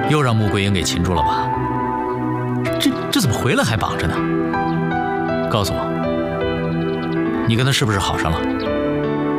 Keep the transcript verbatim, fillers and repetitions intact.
又让穆桂英给擒住了吧？这这怎么回来还绑着呢？告诉我，你跟他是不是好上了？